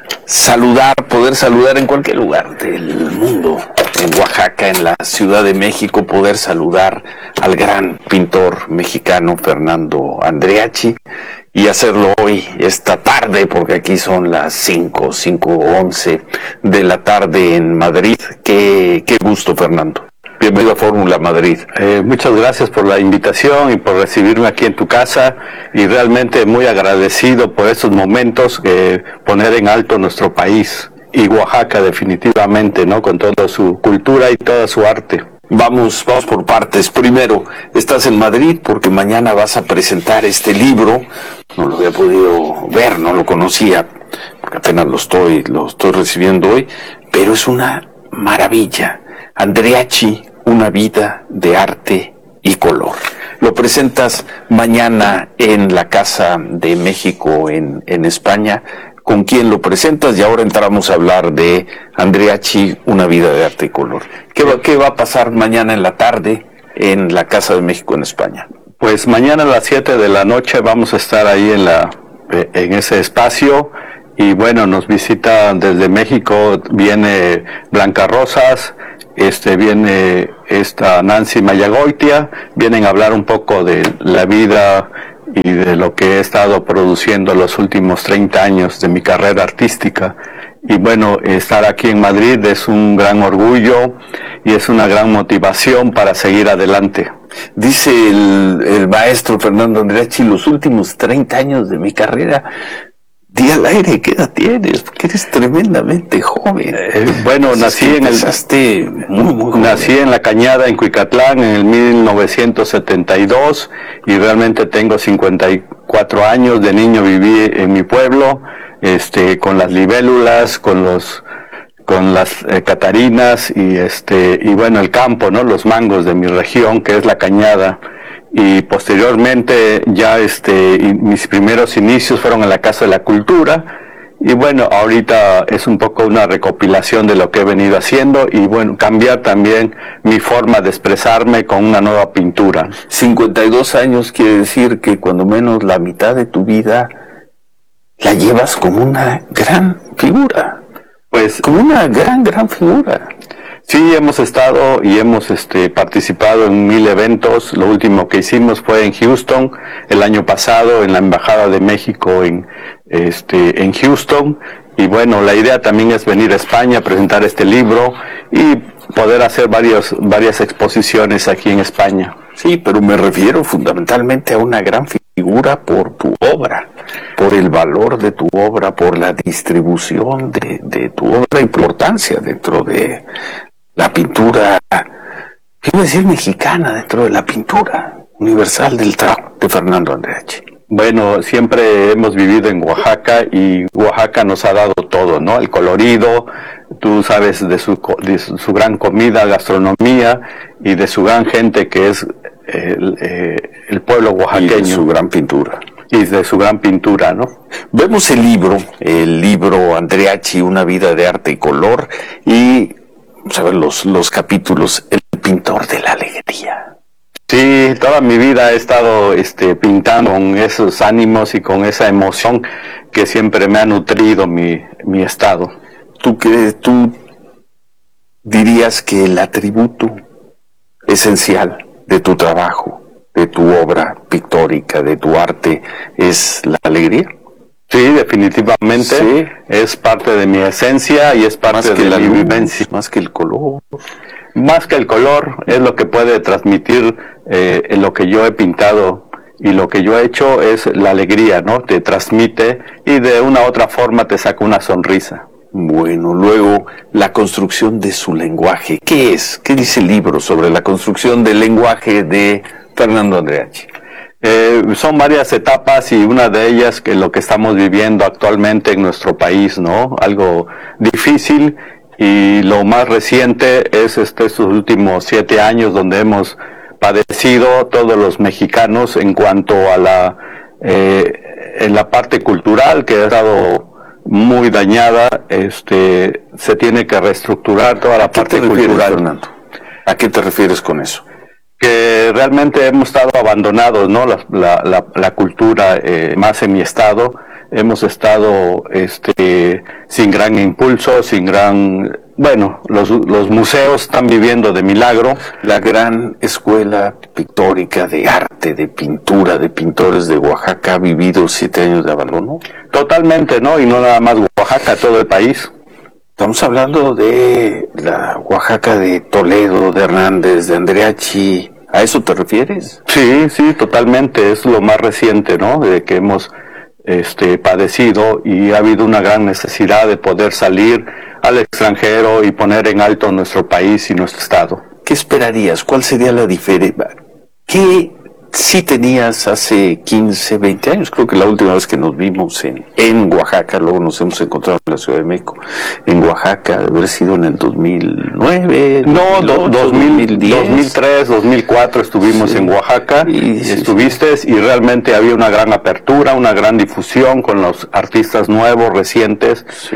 Speaker 1: poder saludar en cualquier lugar del mundo, en Oaxaca, en la Ciudad de México, poder saludar al gran pintor mexicano Fernando Andreachi, y hacerlo hoy, esta tarde, porque aquí son las 5:11 de la tarde en Madrid. Qué gusto, Fernando. Bienvenido a Fórmula Madrid.
Speaker 2: Muchas gracias por la invitación y por recibirme aquí en tu casa, y realmente muy agradecido por estos momentos, poner en alto nuestro país y Oaxaca definitivamente, ¿no? Con toda su cultura y toda su arte.
Speaker 1: Vamos por partes. Primero, estás en Madrid porque mañana vas a presentar este libro. No lo había podido ver, no lo conocía, porque apenas lo estoy recibiendo hoy, pero es una maravilla. Andreachi, una vida de arte y color. Lo presentas mañana en la Casa de México en España. ¿Con quién lo presentas? Y ahora entramos a hablar de Andreachi, una vida de arte y color. ¿Qué va a pasar mañana en la tarde en la Casa de México en España?
Speaker 2: Pues mañana a las 7 de la noche vamos a estar ahí en la
Speaker 20: en ese espacio. Y bueno, nos visita desde México, viene Blanca Rosas, viene Nancy Mayagoitia, vienen a hablar un poco de la vida y de lo que he estado produciendo los últimos 30 años de mi carrera artística. Y bueno, estar aquí en Madrid es un gran orgullo y es una gran motivación para seguir adelante.
Speaker 1: Dice el maestro Fernando Andreachi, los últimos 30 años de mi carrera. Di al aire, ¿qué edad tienes? Porque eres tremendamente joven.
Speaker 20: Bueno, nací en La Cañada, en Cuicatlán, en el 1972, y realmente tengo 54 años. De niño viví en mi pueblo, con las libélulas, con las catarinas y bueno, el campo, ¿no? Los mangos de mi región, que es La Cañada. Y posteriormente ya mis primeros inicios fueron en la Casa de la Cultura, y bueno, ahorita es un poco una recopilación de lo que he venido haciendo, y bueno, cambiar también mi forma de expresarme con una nueva pintura.
Speaker 1: 52 años quiere decir que cuando menos la mitad de tu vida la llevas como una gran figura.
Speaker 20: Pues
Speaker 1: como una gran figura.
Speaker 20: Sí, hemos estado y hemos participado en 1000 eventos. Lo último que hicimos fue en Houston el año pasado, en la Embajada de México en Houston. Y bueno, la idea también es venir a España a presentar este libro y poder hacer varias exposiciones aquí en España.
Speaker 1: Sí, pero me refiero fundamentalmente a una gran figura por tu obra, por el valor de tu obra, por la distribución de tu obra, importancia dentro de la pintura, quiero decir mexicana, dentro de la pintura universal del trabajo de Fernando Andreachi.
Speaker 20: Bueno, siempre hemos vivido en Oaxaca y Oaxaca nos ha dado todo, ¿no? El colorido, tú sabes de su gran comida, gastronomía, y de su gran gente que es el pueblo oaxaqueño.
Speaker 1: Y de su gran pintura.
Speaker 20: Y de su gran pintura, ¿no?
Speaker 1: Vemos el libro Andreachi, Una vida de arte y color, y vamos a ver los capítulos, El pintor de la alegría.
Speaker 20: Sí, toda mi vida he estado pintando con esos ánimos y con esa emoción que siempre me ha nutrido mi estado.
Speaker 1: ¿Tú dirías que el atributo esencial de tu trabajo, de tu obra pictórica, de tu arte, es la alegría?
Speaker 20: Sí, definitivamente.
Speaker 1: Sí.
Speaker 20: Es parte de mi esencia y es parte de mi vivencia.
Speaker 1: Más que el color.
Speaker 20: Más que el color, es lo que puede transmitir lo que yo he pintado, y lo que yo he hecho es la alegría, ¿no? Te transmite y de una u otra forma te saca una sonrisa.
Speaker 1: Bueno, luego la construcción de su lenguaje. ¿Qué es? ¿Qué dice el libro sobre la construcción del lenguaje de Fernando Andreachi?
Speaker 20: Son varias etapas, y una de ellas que lo que estamos viviendo actualmente en nuestro país, ¿no? Algo difícil, y lo más reciente es estos últimos 7 años donde hemos padecido todos los mexicanos en cuanto a en la parte cultural, que ha estado muy dañada. Se tiene que reestructurar toda la parte cultural.
Speaker 1: Fernando? ¿A qué te refieres con eso?
Speaker 20: Que realmente hemos estado abandonados, ¿no? La cultura, más en mi estado, hemos estado sin gran impulso, bueno, los museos están viviendo de milagro.
Speaker 1: La gran escuela pictórica de arte, de pintura, de pintores de Oaxaca ha vivido 7 años de abandono.
Speaker 20: Totalmente, ¿no? Y no nada más Oaxaca, todo el país.
Speaker 1: Estamos hablando de la Oaxaca de Toledo, de Hernández, de Andreachi. ¿A eso te refieres?
Speaker 20: Sí, totalmente. Es lo más reciente, ¿no? De que hemos padecido, y ha habido una gran necesidad de poder salir al extranjero y poner en alto nuestro país y nuestro estado.
Speaker 1: ¿Qué esperarías? ¿Cuál sería la diferencia? ¿Qué sí tenías hace 15, 20 años? Creo que la última vez que nos vimos en Oaxaca, luego nos hemos encontrado en la Ciudad de México, en Oaxaca, debe haber sido en el 2009.
Speaker 20: No, 2003, 2004 estuvimos en Oaxaca, y estuviste, y realmente había una gran apertura, una gran difusión con los artistas nuevos, recientes.
Speaker 1: Sí.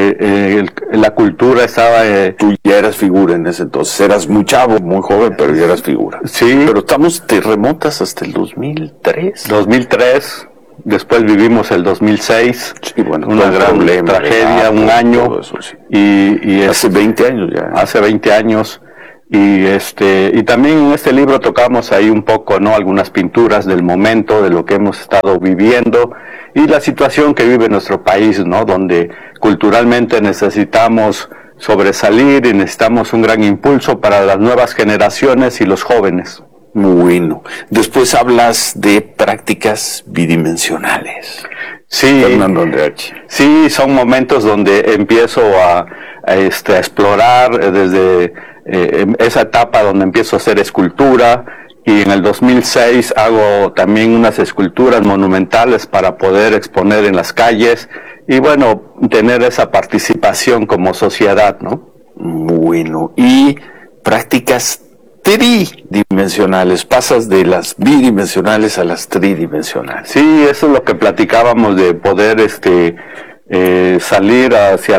Speaker 20: La cultura estaba...
Speaker 1: Tú ya eras figura en ese entonces, eras muy chavo, muy joven, pero ya eras figura.
Speaker 20: Sí.
Speaker 1: Pero te remontas hasta el 2003.
Speaker 20: 2003. después vivimos el 2006,
Speaker 1: sí, bueno,
Speaker 20: una gran tragedia, un año,
Speaker 1: eso, sí.
Speaker 20: y
Speaker 1: hace 20 años ya.
Speaker 20: Hace 20 años. Y también en este libro tocamos ahí un poco, ¿no? Algunas pinturas del momento, de lo que hemos estado viviendo y la situación que vive nuestro país, ¿no? Donde culturalmente necesitamos sobresalir y necesitamos un gran impulso para las nuevas generaciones y los jóvenes.
Speaker 1: Bueno, después hablas de prácticas bidimensionales.
Speaker 20: Sí,
Speaker 1: Fernando Andreachi.
Speaker 20: Sí, son momentos donde empiezo a explorar desde esa etapa donde empiezo a hacer escultura, y en el 2006 hago también unas esculturas monumentales para poder exponer en las calles y bueno, tener esa participación como sociedad, ¿no?
Speaker 1: Bueno, y prácticas tridimensionales, pasas de las bidimensionales a las tridimensionales.
Speaker 20: Sí, eso es lo que platicábamos, de poder salir hacia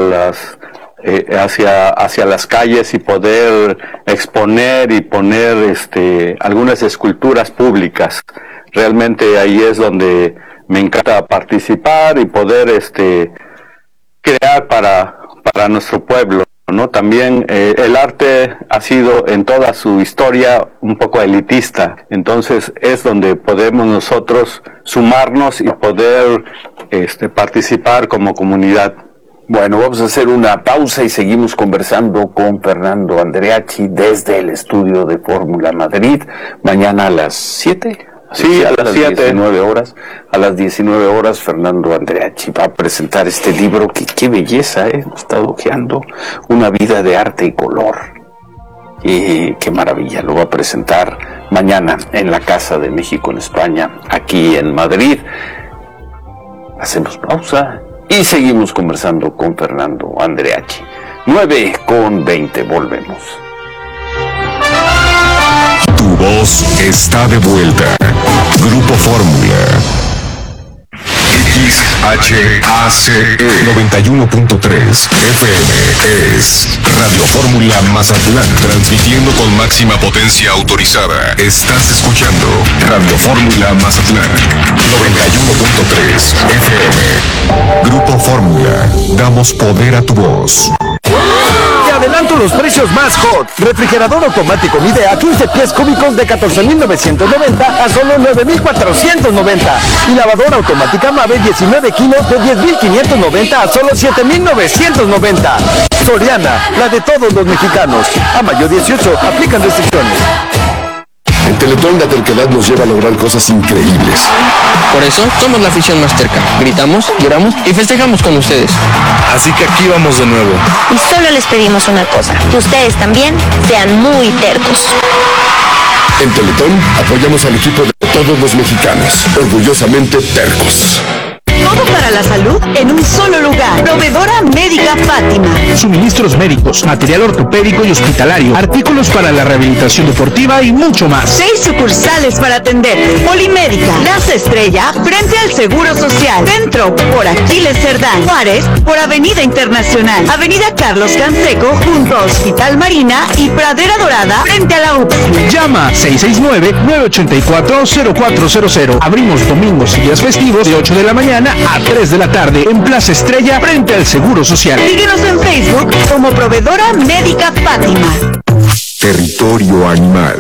Speaker 20: las calles y poder exponer y poner algunas esculturas públicas. Realmente ahí es donde me encanta participar y poder crear para nuestro pueblo, ¿no? También el arte ha sido en toda su historia un poco elitista, entonces es donde podemos nosotros sumarnos y poder participar como comunidad.
Speaker 1: Bueno, vamos a hacer una pausa y seguimos conversando con Fernando Andreachi desde el estudio de Fórmula Madrid. Mañana a las 7.
Speaker 20: Sí, a las 7.
Speaker 1: 19 horas. A las 19 horas, Fernando Andreachi va a presentar este libro que qué belleza, he estado ojeando. Una vida de arte y color. Y qué maravilla, lo va a presentar mañana en la Casa de México en España, aquí en Madrid. Hacemos pausa y seguimos conversando con Fernando Andreachi. 9:20, volvemos.
Speaker 5: Tu voz está de vuelta. Grupo Fórmula. XHACE 91.3 FM es Radio Fórmula Mazatlán, transmitiendo con máxima potencia autorizada. Estás escuchando Radio Fórmula Mazatlán 91.3 FM. Grupo Fórmula, damos poder a tu voz.
Speaker 21: Te adelanto los precios más hot. Refrigerador automático Midea 15 pies cúbicos de 14,990 a solo 9,490. Y lavadora automática Mave 19 kilos de 10,590 a solo 7,990. Soriana, la de todos los mexicanos. A mayo 18, aplican restricciones.
Speaker 22: En Teletón la terquedad nos lleva a lograr cosas increíbles.
Speaker 23: Por eso somos la afición más terca. Gritamos, lloramos y festejamos con ustedes.
Speaker 22: Así que aquí vamos de nuevo.
Speaker 17: Y solo les pedimos una cosa, que ustedes también sean muy tercos.
Speaker 22: En Teletón apoyamos al equipo de todos los mexicanos, orgullosamente tercos.
Speaker 9: Todo para la salud en un solo lugar. Proveedora Médica Fátima.
Speaker 10: Suministros médicos, material ortopédico y hospitalario, artículos para la rehabilitación deportiva y mucho más.
Speaker 9: 6 sucursales para atenderte. Polimédica, Plaza Estrella, frente al Seguro Social. Centro, por Aquiles Cerdán. Juárez, por Avenida Internacional. Avenida Carlos Canseco, junto a Hospital Marina y Pradera Dorada, frente a la UPS.
Speaker 10: Llama 669-984-0400. Abrimos domingos y días festivos de 8 de la mañana a 3 de la tarde en Plaza Estrella, frente al Seguro Social.
Speaker 9: Síguenos en Facebook como Proveedora Médica Fátima.
Speaker 5: Territorio Animal.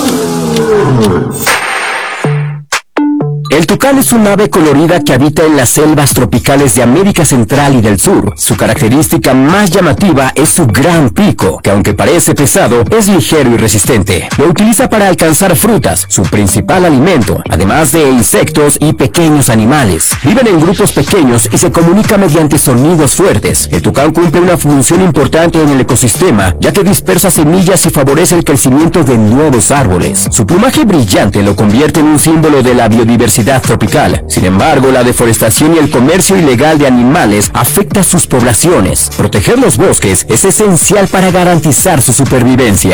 Speaker 11: El tucán es un ave colorida que habita en las selvas tropicales de América Central y del Sur. Su característica más llamativa es su gran pico, que aunque parece pesado, es ligero y resistente. Lo utiliza para alcanzar frutas, su principal alimento, además de insectos y pequeños animales. Viven en grupos pequeños y se comunica mediante sonidos fuertes. El tucán cumple una función importante en el ecosistema, ya que dispersa semillas y favorece el crecimiento de nuevos árboles. Su plumaje brillante lo convierte en un símbolo de la biodiversidad tropical. Sin embargo, la deforestación y el comercio ilegal de animales afecta a sus poblaciones. Proteger los bosques es esencial para garantizar su supervivencia.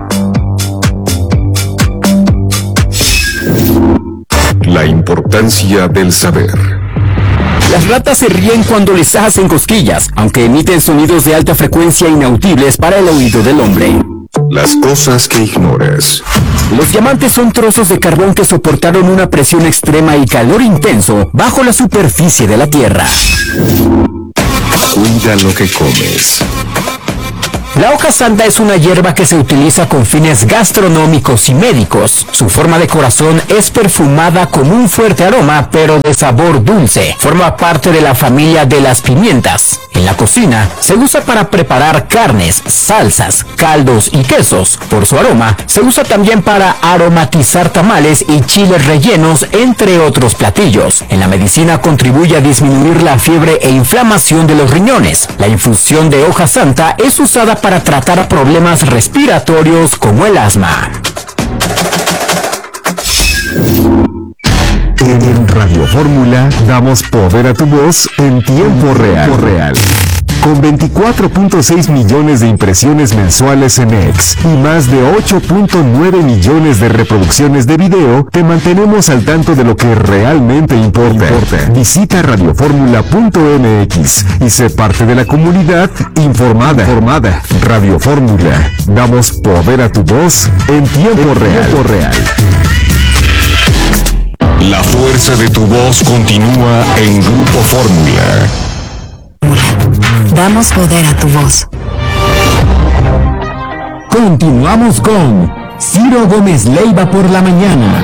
Speaker 5: La importancia del saber.
Speaker 11: Las ratas se ríen cuando les hacen cosquillas, aunque emiten sonidos de alta frecuencia inaudibles para el oído del hombre.
Speaker 5: Las cosas que ignoras.
Speaker 11: Los diamantes son trozos de carbón que soportaron una presión extrema y calor intenso bajo la superficie de la Tierra.
Speaker 5: Cuida lo que comes.
Speaker 11: La hoja santa es una hierba que se utiliza con fines gastronómicos y médicos. Su forma de corazón es perfumada con un fuerte aroma, pero de sabor dulce. Forma parte de la familia de las pimientas. En la cocina se usa para preparar carnes, salsas, caldos y quesos. Por su aroma, se usa también para aromatizar tamales y chiles rellenos, entre otros platillos. En la medicina contribuye a disminuir la fiebre e inflamación de los riñones. La infusión de hoja santa es usada para tratar problemas respiratorios como el asma.
Speaker 5: En Radio Fórmula damos poder a tu voz en tiempo real. Con 24.6 millones de impresiones mensuales en X y más de 8.9 millones de reproducciones de video, te mantenemos al tanto de lo que realmente importa. Visita radioformula.mx y sé parte de la comunidad informada. Radio Fórmula. Damos poder a tu voz en tiempo real. La fuerza de tu voz continúa en Grupo Fórmula.
Speaker 12: Damos poder a tu voz.
Speaker 11: Continuamos con Ciro Gómez Leiva por la mañana.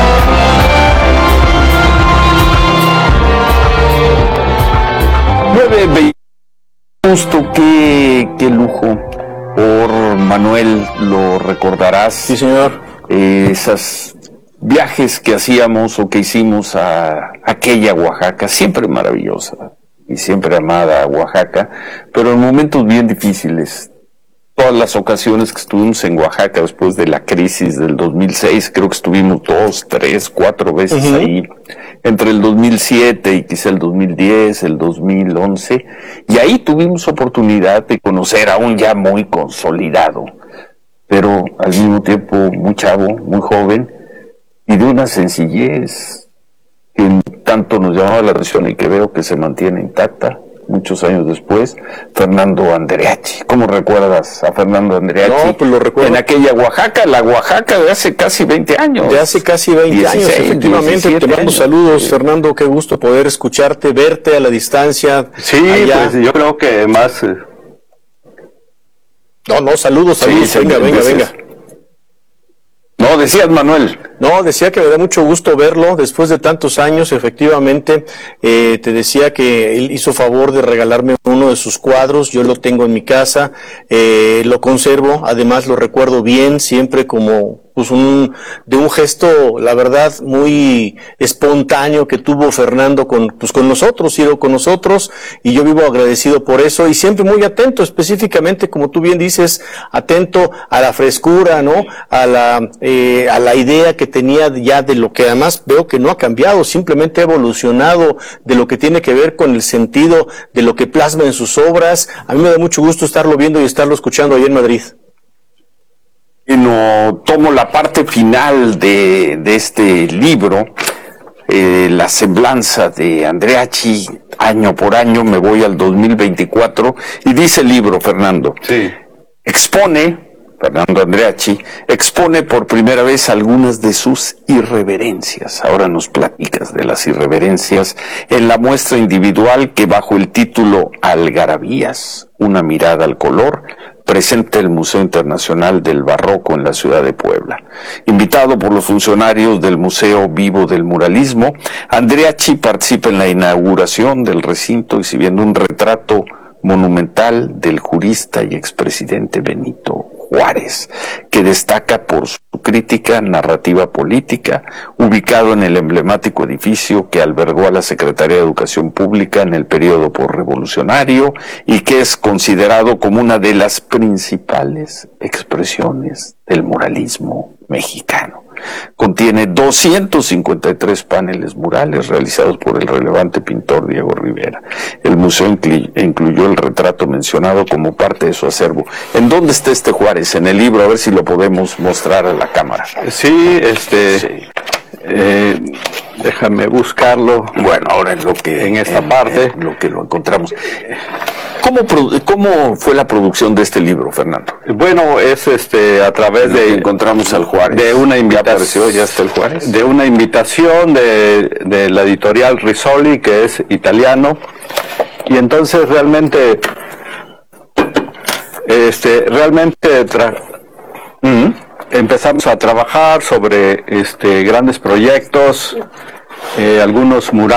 Speaker 1: Justo, qué lujo. Por Manuel, lo recordarás.
Speaker 2: Sí, señor.
Speaker 1: Esas viajes que hacíamos o que hicimos a aquella Oaxaca, siempre maravillosa y siempre amada Oaxaca, pero en momentos bien difíciles. Todas las ocasiones que estuvimos en Oaxaca después de la crisis del 2006, creo que estuvimos 2, 3, 4 veces ahí, entre el 2007 y quizá el 2010, el 2011, y ahí tuvimos oportunidad de conocer a un ya muy consolidado, pero al mismo tiempo muy chavo, muy joven, y de una sencillez que tanto nos llamaba la atención y que veo que se mantiene intacta muchos años después. Fernando Andreachi. ¿Cómo recuerdas a Fernando Andreachi?
Speaker 2: No, pues lo recuerdo.
Speaker 1: En aquella Oaxaca, la Oaxaca de hace casi 20 años.
Speaker 2: De hace casi 20 años, efectivamente. Te mando saludos, Fernando, qué gusto poder escucharte, verte a la distancia.
Speaker 20: Sí,
Speaker 2: allá.
Speaker 20: pues yo creo que más...
Speaker 2: No, saludos,
Speaker 1: Sí,
Speaker 2: venga.
Speaker 1: No, decías, Manuel.
Speaker 2: No, decía que me da mucho gusto verlo después de tantos años, efectivamente. Te decía que él hizo favor de regalarme uno de sus cuadros, yo lo tengo en mi casa, lo conservo, además lo recuerdo bien, siempre como pues de un gesto, la verdad, muy espontáneo que tuvo Fernando con nosotros, Ciro, con nosotros, y yo vivo agradecido por eso, y siempre muy atento, específicamente, como tú bien dices, atento a la frescura, ¿no? A la idea que tenía ya de lo que además veo que no ha cambiado, simplemente ha evolucionado de lo que tiene que ver con el sentido de lo que plasma en sus obras. A mí me da mucho gusto estarlo viendo y estarlo escuchando ahí en Madrid.
Speaker 1: Tomo la parte final de este libro, la semblanza de Andreachi, año por año, me voy al 2024, y dice el libro, Fernando, Fernando Andreachi expone por primera vez algunas de sus irreverencias. Ahora nos platicas de las irreverencias en la muestra individual que, bajo el título Algarabías, una mirada al color, presenta el Museo Internacional del Barroco en la ciudad de Puebla. Invitado por los funcionarios del Museo Vivo del Muralismo, Andreachi participa en la inauguración del recinto exhibiendo un retrato monumental del jurista y expresidente Benito Juárez, que destaca por su crítica narrativa política, ubicado en el emblemático edificio que albergó a la Secretaría de Educación Pública en el periodo posrevolucionario y que es considerado como una de las principales expresiones del muralismo mexicano. Contiene 253 paneles murales realizados por el relevante pintor Diego Rivera. El museo incluyó el retrato mencionado como parte de su acervo. ¿En dónde está este Juárez? En el libro, a ver si lo podemos mostrar a la cámara.
Speaker 20: Sí, déjame buscarlo.
Speaker 1: Bueno, ahora en esta parte, lo que lo encontramos. ¿Cómo fue la producción de este libro, Fernando?
Speaker 20: Bueno, es a través de
Speaker 1: encontramos al Juárez.
Speaker 20: De una invitación,
Speaker 1: ya está el Juárez.
Speaker 20: De una invitación de la editorial Rizzoli, que es italiano, y entonces realmente empezamos a trabajar sobre grandes proyectos, algunos murales